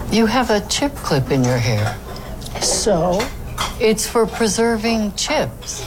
You have a chip clip in your hair. So? It's for preserving chips.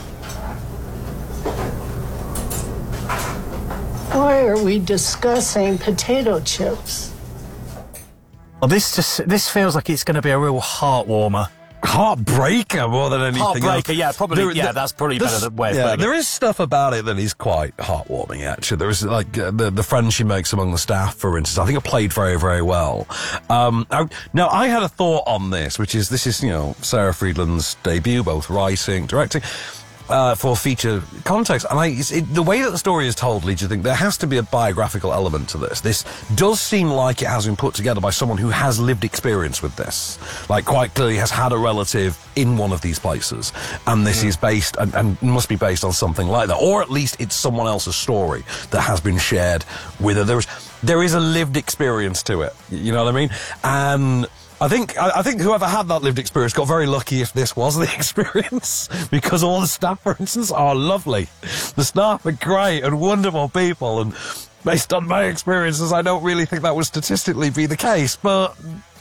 Why are we discussing potato chips? Well, this feels like it's going to be a real heart warmer. Heartbreaker more than anything else. Heartbreaker, yeah, probably. That's probably better than way of putting it. There is stuff about it that is quite heartwarming, actually. There is, like, the friends she makes among the staff, for instance. I think it played very, very well. Now, I had a thought on this, this is, Sarah Friedland's debut, both writing, directing, for feature context. And the way that the story is told leads you to think there has to be a biographical element to this. This does seem like it has been put together by someone who has lived experience with this. Like, quite clearly has had a relative in one of these places. And this is based, and must be based on something like that. Or at least it's someone else's story that has been shared with her. There is a lived experience to it. You know what I mean? And I think whoever had that lived experience got very lucky if this was the experience, because all the staff, for instance, are lovely. The staff are great and wonderful people, and based on my experiences, I don't really think that would statistically be the case, but,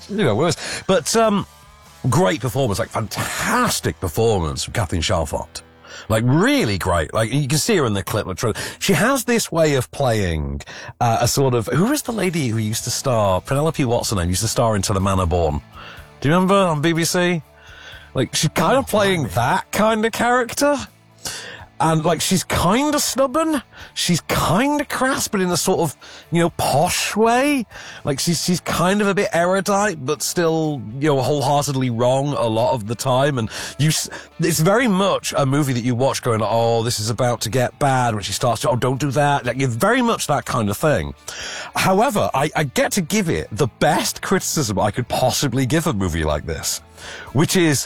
great performance, like fantastic performance from Kathleen Chalfant. Like, really great. Like, you can see her in the clip. She has this way of playing a sort of... Who was the lady who used to star... Penelope Watson used to star in To the Manor Born. Do you remember on BBC? Like, she's kind of playing that kind of character. And, like, she's kind of stubborn. She's kind of crass, but in a sort of, posh way. Like, she's kind of a bit erudite, but still, wholeheartedly wrong a lot of the time. And it's very much a movie that you watch going, oh, this is about to get bad, when she starts to, oh, don't do that. Like, it's very much that kind of thing. However, I get to give it the best criticism I could possibly give a movie like this, which is,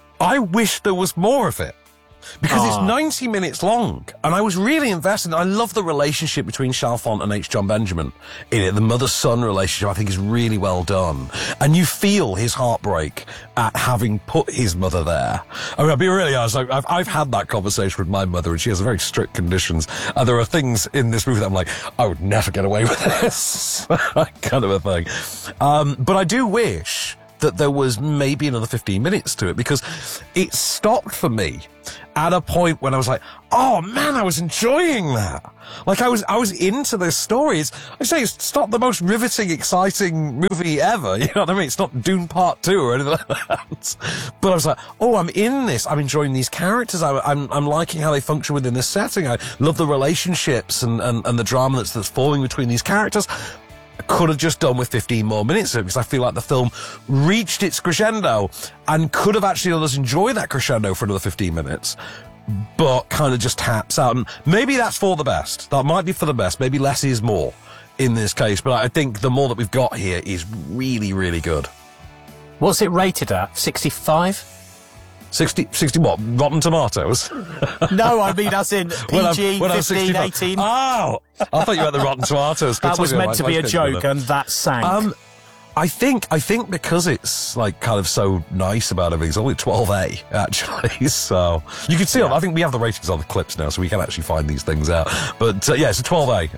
I wish there was more of it. Because it's 90 minutes long, and I was really invested. I love the relationship between Chalfant and H. John Benjamin in it. The mother-son relationship, I think, is really well done. And you feel his heartbreak at having put his mother there. I mean, I'll be really honest, I've had that conversation with my mother, and she has very strict conditions. And there are things in this movie that I'm like, I would never get away with this. Kind of a thing. But I do wish that there was maybe another 15 minutes to it, because it stopped for me at a point when I was like, oh man, I was enjoying that. Like, I was into this story. It's not the most riveting, exciting movie ever. You know what I mean? It's not Dune Part 2 or anything like that. But I was like, oh, I'm in this. I'm enjoying these characters. I'm liking how they function within this setting. I love the relationships and the drama that's forming between these characters. I could have just done with 15 more minutes of it, because I feel like the film reached its crescendo and could have actually let us enjoy that crescendo for another 15 minutes, but kind of just taps out. And maybe that's for the best. That might be for the best. Maybe less is more in this case, but I think the more that we've got here is really, really good. What's it rated at? 65? 60 what? Rotten Tomatoes? No, I mean as in PG, 15, 18. Oh! I thought you meant the Rotten Tomatoes. That was meant to be a joke, and that sank. I think because it's like kind of so nice about everything, it's only 12A actually. So you can see, I think we have the ratings on the clips now, so we can actually find these things out. But it's a 12A.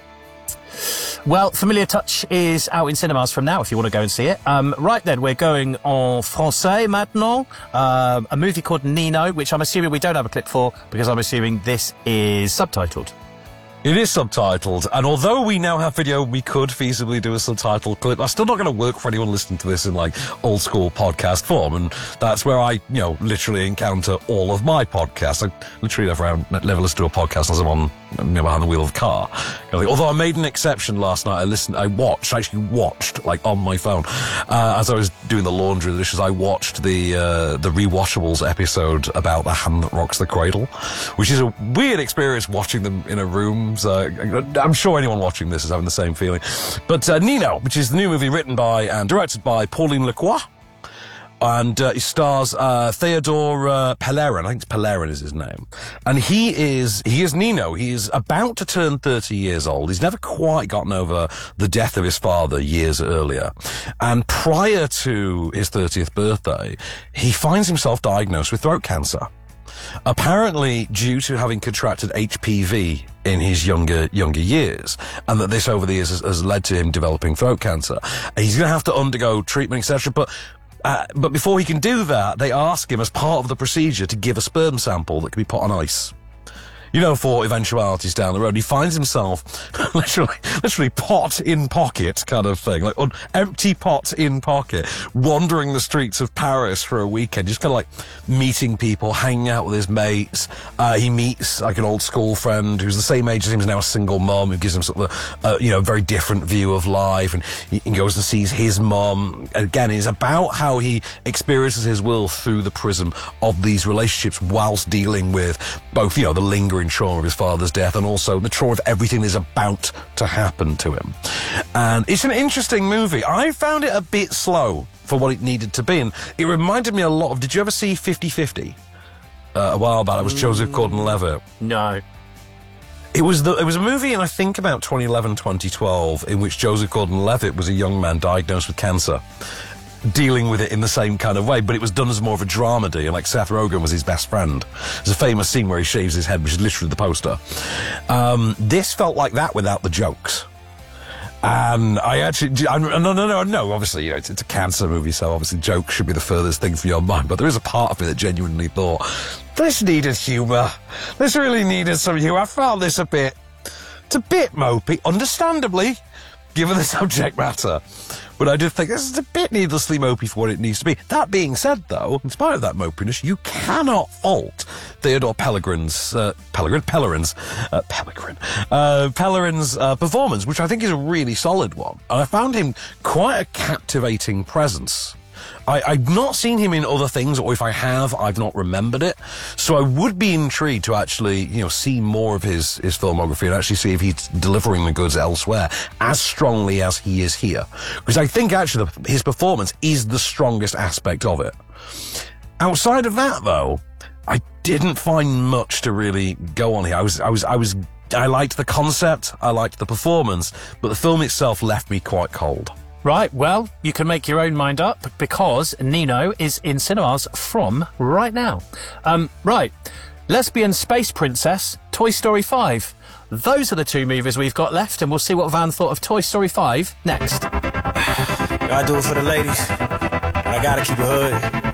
Well, Familiar Touch is out in cinemas from now if you want to go and see it. Right then, we're going en français maintenant. A movie called Nino, which I'm assuming we don't have a clip for, because I'm assuming this is subtitled. It is subtitled, and although we now have video, we could feasibly do a subtitled clip. I'm still not going to work for anyone listening to this in, like, old-school podcast form, and that's where I, literally encounter all of my podcasts. I literally never listen to a podcast as I'm on, behind the wheel of a car. Although I made an exception last night. I actually watched, like, on my phone, as I was doing the laundry dishes, I watched the Rewatchables episode about The Hand That Rocks the Cradle, which is a weird experience watching them in a room. I'm sure anyone watching this is having the same feeling. But Nino, which is the new movie written by and directed by Pauline Lacroix, and it stars Theodore Pellerin. I think it's Pellerin is his name. And he is Nino. He is about to turn 30 years old. He's never quite gotten over the death of his father years earlier. And prior to his 30th birthday, he finds himself diagnosed with throat cancer. Apparently due to having contracted HPV in his younger years, and that this over the years has led to him developing throat cancer. And he's going to have to undergo treatment, etc. But before he can do that, they ask him, as part of the procedure, to give a sperm sample that can be put on ice. You know, for eventualities down the road. He finds himself literally pot in pocket kind of thing, like empty pot in pocket, wandering the streets of Paris for a weekend, just kind of like meeting people, hanging out with his mates. He meets like an old school friend who's the same age as him, is now a single mum, who gives him sort of a very different view of life, and he goes and sees his mum. Again, it's about how he experiences his world through the prism of these relationships, whilst dealing with both, the lingering trauma of his father's death and also the trauma of everything that's about to happen to him. And it's an interesting movie. I found it a bit slow for what it needed to be, and it reminded me a lot of, did you ever see 50-50? A while back, it was Joseph Gordon-Levitt. No. It was a movie in, I think, about 2011, 2012, in which Joseph Gordon-Levitt was a young man diagnosed with cancer, dealing with it in the same kind of way, but it was done as more of a dramedy, and like Seth Rogen was his best friend. There's a famous scene where he shaves his head, which is literally the poster. This felt like that without the jokes. And no, obviously, it's a cancer movie, so obviously jokes should be the furthest thing from your mind, but there is a part of me that genuinely thought, this needed humour. This really needed some humour. I found this it's a bit mopey, understandably, given the subject matter. But I did think this is a bit needlessly mopey for what it needs to be. That being said, though, in spite of that mopiness, you cannot fault Theodore Pellegrin's performance, which I think is a really solid one. And I found him quite a captivating presence. I've not seen him in other things, or if I have, I've not remembered it. So I would be intrigued to actually, see more of his filmography and actually see if he's delivering the goods elsewhere as strongly as he is here. Because I think actually his performance is the strongest aspect of it. Outside of that, though, I didn't find much to really go on here. I liked the concept, I liked the performance, but the film itself left me quite cold. Right, well, you can make your own mind up because Nino is in cinemas from right now. Right, Lesbian Space Princess, Toy Story 5. Those are the two movies we've got left, and we'll see what Van thought of Toy Story 5 next. I do it for the ladies, and I gotta keep it hood.